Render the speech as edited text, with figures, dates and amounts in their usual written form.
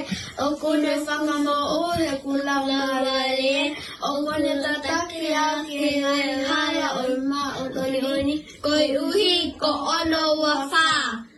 okune whangamo o he kulamawale, okune tataki a ke ngai haya o ma o toni oni, koi uhi ko ono wa wha.